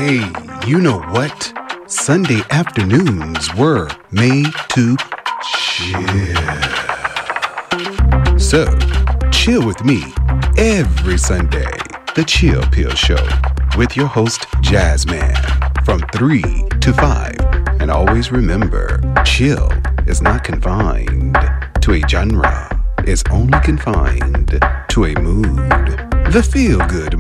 Hey, you know what? Sunday afternoons were made to chill. So, chill with me every Sunday. The Chill Pill Show with your host, Jazzman, from 3 to 5. And always remember, chill is not confined to a genre. It's only confined to a mood. The feel-good